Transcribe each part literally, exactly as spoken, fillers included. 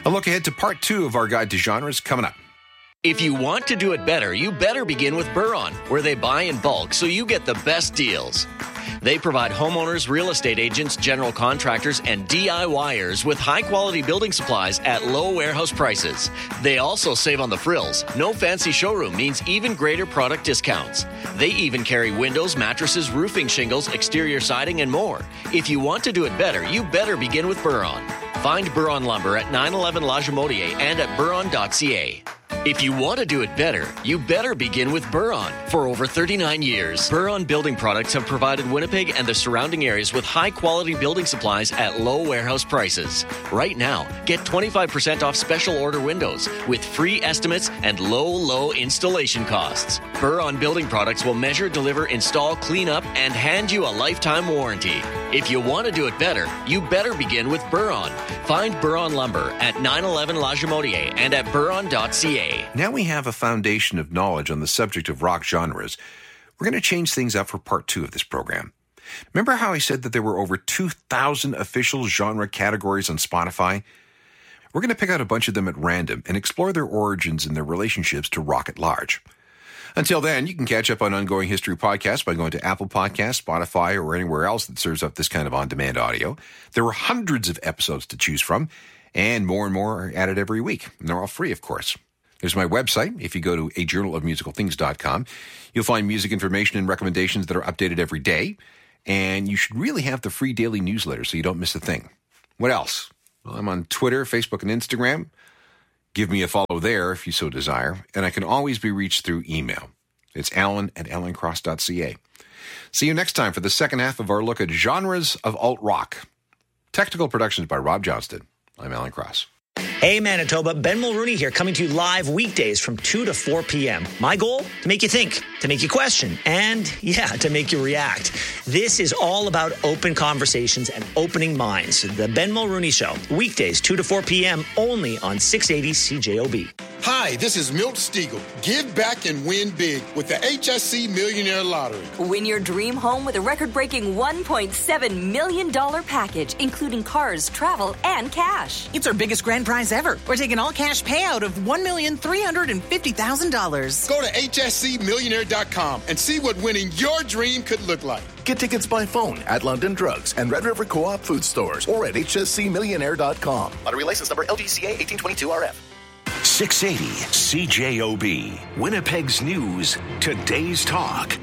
A look ahead to part two of our guide to genres coming up. If you want to do it better, you better begin with Buron, where they buy in bulk so you get the best deals. They provide homeowners, real estate agents, general contractors, and DIYers with high-quality building supplies at low warehouse prices. They also save on the frills. No fancy showroom means even greater product discounts. They even carry windows, mattresses, roofing shingles, exterior siding, and more. If you want to do it better, you better begin with Buron. Find Buron Lumber at nine eleven La Jamodier and at buron dot c a. If you want to do it better, you better begin with Buron. For over thirty-nine years, Buron Building Products have provided Winnipeg and the surrounding areas with high-quality building supplies at low warehouse prices. Right now, get twenty-five percent off special order windows with free estimates and low, low installation costs. Buron Building Products will measure, deliver, install, clean up, and hand you a lifetime warranty. If you want to do it better, you better begin with Buron. Find Buron Lumber at nine eleven La Jamodier and at buron dot c a. Now we have a foundation of knowledge on the subject of rock genres. We're going to change things up for part two of this program. Remember how I said that there were over two thousand official genre categories on Spotify? We're going to pick out a bunch of them at random and explore their origins and their relationships to rock at large. Until then, you can catch up on Ongoing History podcasts by going to Apple Podcasts, Spotify, or anywhere else that serves up this kind of on-demand audio. There are hundreds of episodes to choose from, and more and more are added every week. And they're all free, of course. There's my website. If you go to a journal of musical things dot com, you'll find music information and recommendations that are updated every day. And you should really have the free daily newsletter so you don't miss a thing. What else? Well, I'm on Twitter, Facebook, and Instagram. Give me a follow there if you so desire. And I can always be reached through email. It's alan at alan cross dot c a. See you next time for the second half of our look at genres of alt-rock. Technical productions by Rob Johnston. I'm Alan Cross. Hey Manitoba, Ben Mulrooney here, coming to you live weekdays from two to four p.m. My goal? To make you think, to make you question, and yeah, to make you react. This is all about open conversations and opening minds. The Ben Mulrooney Show, weekdays two to four p.m. only on six eighty C J O B. Hi, this is Milt Stiegel. Give back and win big with the H S C Millionaire Lottery. Win your dream home with a record-breaking one point seven million dollars package, including cars, travel, and cash. It's our biggest grand prize ever. We're taking all cash payout of one million three hundred fifty thousand dollars. Go to H S C millionaire dot com and see what winning your dream could look like. Get tickets by phone at London Drugs and Red River Co-op food stores or at H S C millionaire dot com. Lottery license number L D C A eighteen twenty-two R F. six eighty C J O B, Winnipeg's News, Today's Talk.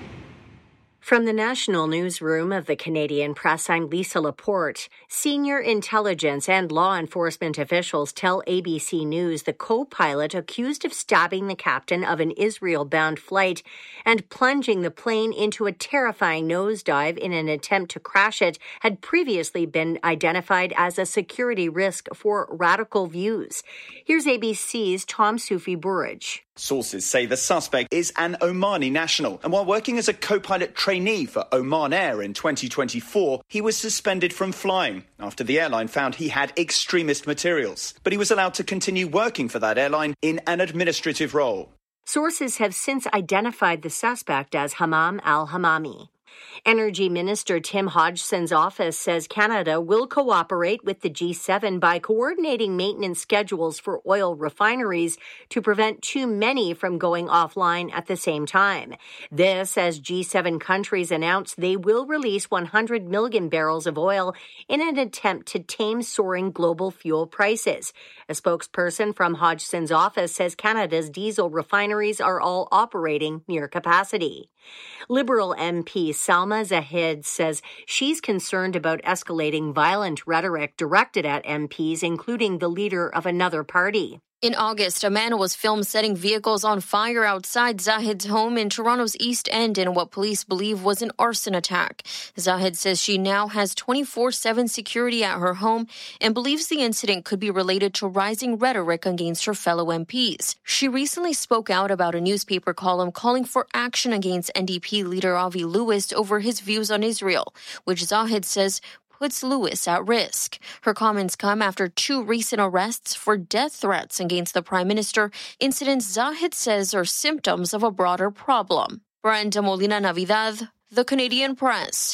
From the National Newsroom of the Canadian Press, I'm Lisa Laporte. Senior intelligence and law enforcement officials tell A B C News the co-pilot accused of stabbing the captain of an Israel-bound flight and plunging the plane into a terrifying nosedive in an attempt to crash it had previously been identified as a security risk for radical views. Here's A B C's Tom Soufi-Burridge. Sources say the suspect is an Omani national, and while working as a co-pilot trainee for Oman Air in twenty twenty-four, he was suspended from flying after the airline found he had extremist materials. But he was allowed to continue working for that airline in an administrative role. Sources have since identified the suspect as Hammam al-Hammami. Energy Minister Tim Hodgson's office says Canada will cooperate with the G seven by coordinating maintenance schedules for oil refineries to prevent too many from going offline at the same time. This as G seven countries announce they will release one hundred million barrels of oil in an attempt to tame soaring global fuel prices. A spokesperson from Hodgson's office says Canada's diesel refineries are all operating near capacity. Liberal M P Salma Zahid says she's concerned about escalating violent rhetoric directed at M Ps, including the leader of another party. In August, a man was filmed setting vehicles on fire outside Zahid's home in Toronto's East End in what police believe was an arson attack. Zahid says she now has twenty-four seven security at her home and believes the incident could be related to rising rhetoric against her fellow M Ps. She recently spoke out about a newspaper column calling for action against N D P leader Avi Lewis over his views on Israel, which Zahid says puts Lewis at risk. Her comments come after two recent arrests for death threats against the Prime Minister, incidents Zahid says are symptoms of a broader problem. Brenda Molina Navidad, The Canadian Press.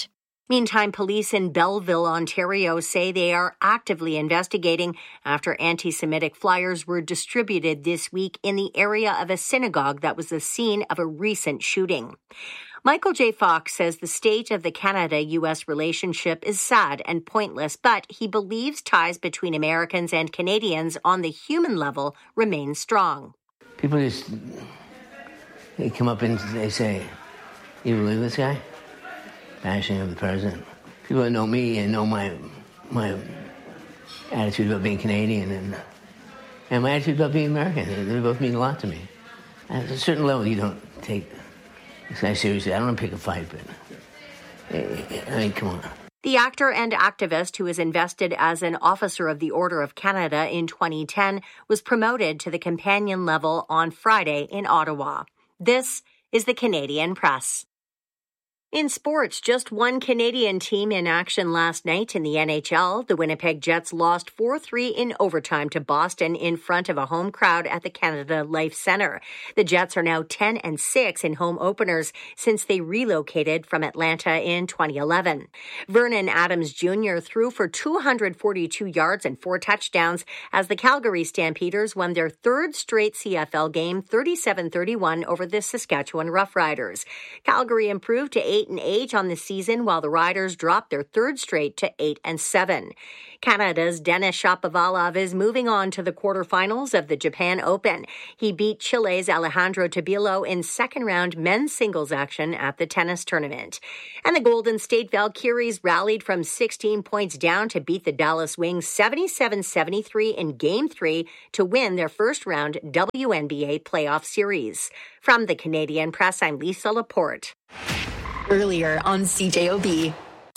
Meantime, police in Belleville, Ontario say they are actively investigating after anti-Semitic flyers were distributed this week in the area of a synagogue that was the scene of a recent shooting. Michael J. Fox says the state of the Canada-U S relationship is sad and pointless, but he believes ties between Americans and Canadians on the human level remain strong. People just, they come up and they say, "You believe this guy?" Bashing of the president. People that know me and know my my attitude about being Canadian and and my attitude about being American, they both mean a lot to me. At a certain level, you don't take this guy seriously. I don't want to pick a fight, but I mean, come on. The actor and activist, who was invested as an Officer of the Order of Canada in twenty ten, was promoted to the companion level on Friday in Ottawa. This is the Canadian Press. In sports, just one Canadian team in action last night in the N H L. The Winnipeg Jets lost four three in overtime to Boston in front of a home crowd at the Canada Life Centre. The Jets are now ten and six in home openers since they relocated from Atlanta in twenty eleven. Vernon Adams Junior threw for two hundred forty-two yards and four touchdowns as the Calgary Stampeders won their third straight C F L game thirty-seven thirty-one over the Saskatchewan Roughriders. Calgary improved to eight and eight on the season, while the Riders dropped their third straight to eight and seven. Canada's Denis Shapovalov is moving on to the quarterfinals of the Japan Open. He beat Chile's Alejandro Tabilo in second-round men's singles action at the tennis tournament. And the Golden State Valkyries rallied from sixteen points down to beat the Dallas Wings seventy-seven seventy-three in Game three to win their first-round W N B A playoff series. From the Canadian Press, I'm Lisa Laporte. Earlier on C J O B.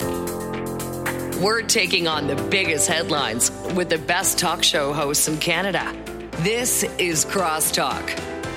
We're taking on the biggest headlines with the best talk show hosts in Canada. This is Crosstalk.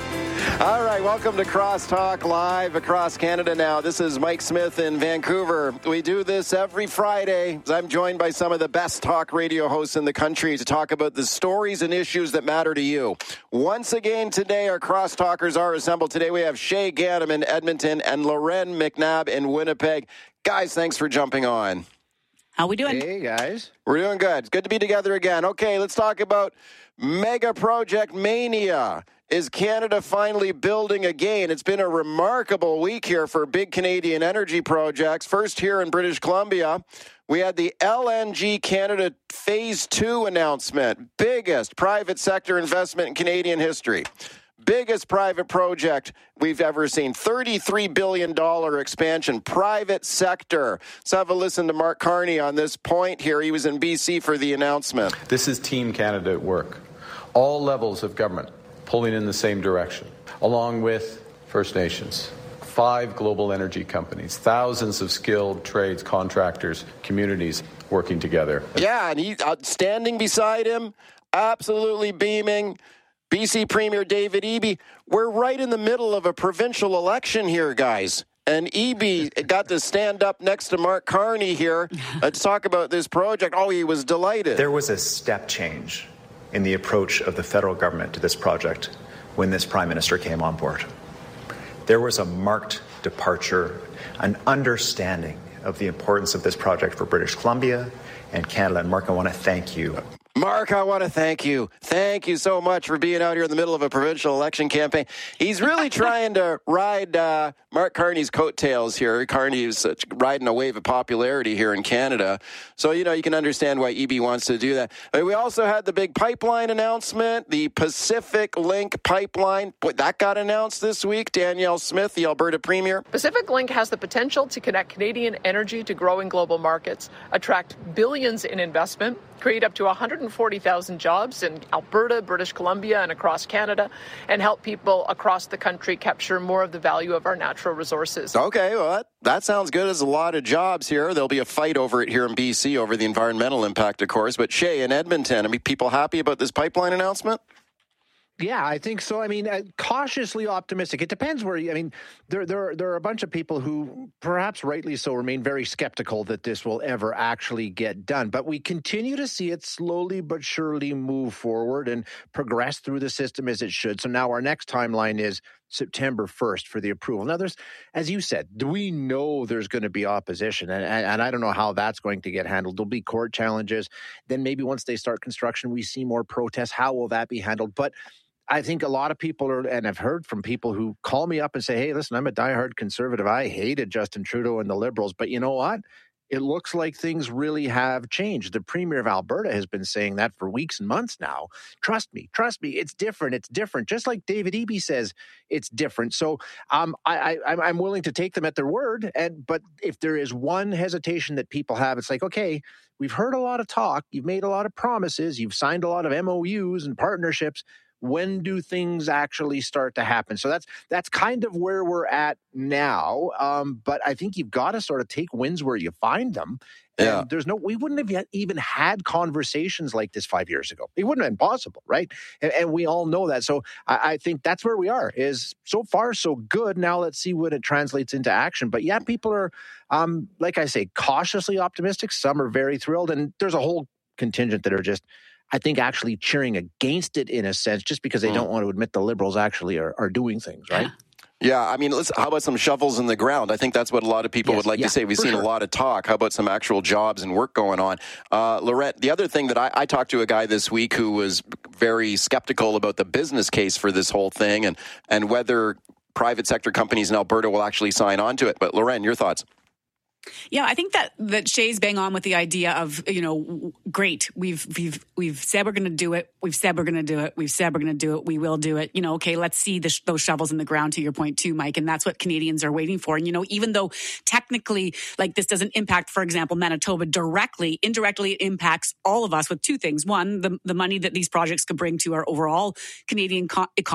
All right, welcome to Crosstalk live across Canada now. This is Mike Smith in Vancouver. We do this every Friday. I'm joined by some of the best talk radio hosts in the country to talk about the stories and issues that matter to you. Once again today, our Crosstalkers are assembled. Today we have Shay Ganem in Edmonton and Loren McNabb in Winnipeg. Guys, thanks for jumping on. How we doing? Hey, guys. We're doing good. It's good to be together again. Okay, let's talk about Mega Project Mania. Is Canada finally building again? It's been a remarkable week here for big Canadian energy projects. First here in British Columbia, we had the L N G Canada Phase two announcement. Biggest private sector investment in Canadian history. Biggest private project we've ever seen. thirty-three billion dollars expansion, private sector. Let's have a listen to Mark Carney on this point here. He was in B C for the announcement. This is Team Canada at work. All levels of government pulling in the same direction, along with First Nations. Five global energy companies, thousands of skilled trades, contractors, communities working together. Yeah, and he's uh, standing beside him, absolutely beaming. B C Premier David Eby. We're right in the middle of a provincial election here, guys. And Eby got to stand up next to Mark Carney here uh, to talk about this project. Oh, he was delighted. There was a step change in the approach of the federal government to this project when this Prime Minister came on board. There was a marked departure, an understanding of the importance of this project for British Columbia and Canada. And Mark, I want to thank you. Mark, I want to thank you. Thank you so much for being out here in the middle of a provincial election campaign. He's really trying to ride uh, Mark Carney's coattails here. Carney is uh, riding a wave of popularity here in Canada. So, you know, you can understand why Eby wants to do that. But we also had the big pipeline announcement, the Pacific Link pipeline. Boy, that got announced this week. Danielle Smith, the Alberta Premier. Pacific Link has the potential to connect Canadian energy to growing global markets, attract billions in investment, create up to one hundred forty thousand jobs in Alberta, British Columbia, and across Canada, and help people across the country capture more of the value of our natural resources. Okay, well, that, that sounds good. There's a lot of jobs here. There'll be a fight over it here in B C over the environmental impact, of course. But Shay, in Edmonton, I mean, people happy about this pipeline announcement? Yeah, I think so. I mean, uh, cautiously optimistic. It depends where you, I mean, there, there, there are a bunch of people who, perhaps rightly so, remain very skeptical that this will ever actually get done. But we continue to see it slowly but surely move forward and progress through the system as it should. So now our next timeline is September first for the approval. Now, there's, as you said, we know there's going to be opposition, and, and, and I don't know how that's going to get handled. There'll be court challenges. Then maybe once they start construction, we see more protests. How will that be handled? But I think a lot of people are, and I've heard from people who call me up and say, hey, listen, I'm a diehard conservative. I hated Justin Trudeau and the Liberals, but you know what? It looks like things really have changed. The Premier of Alberta has been saying that for weeks and months now. Trust me, trust me, it's different. It's different. Just like David Eby says, it's different. So um, I, I, I'm willing to take them at their word. And but if there is one hesitation that people have, it's like, okay, we've heard a lot of talk. You've made a lot of promises. You've signed a lot of M O Us and partnerships. When do things actually start to happen? So that's that's kind of where we're at now. Um, but I think you've got to sort of take wins where you find them. Yeah. And there's no, we wouldn't have yet even had conversations like this five years ago. It wouldn't have been possible, right? And, and we all know that. So I, I think that's where we are. Is so far so good. Now let's see when it translates into action. But yeah, people are, um, like I say, cautiously optimistic. Some are very thrilled, and there's a whole contingent that are just, I think, actually cheering against it in a sense, just because they mm. don't want to admit the Liberals actually are, are doing things, right? Yeah, I mean, let's, how about some shovels in the ground? I think that's what a lot of people yes, would like yeah, to say. We've seen sure. a lot of talk. How about some actual jobs and work going on? Uh, Lorette, the other thing that I, I talked to a guy this week who was very skeptical about the business case for this whole thing and, and whether private sector companies in Alberta will actually sign on to it. But Lorraine, your thoughts? Yeah, I think that that Shay's bang on with the idea of, you know, great. We've we've we've said we're going to do it. We've said we're going to do it. We've said we're going to do it. We will do it. You know, okay, let's see the, those shovels in the ground, to your point too, Mike. And that's what Canadians are waiting for. And, you know, even though technically, like, this doesn't impact, for example, Manitoba directly, indirectly it impacts all of us with two things. One, the, the money that these projects could bring to our overall Canadian co- economy.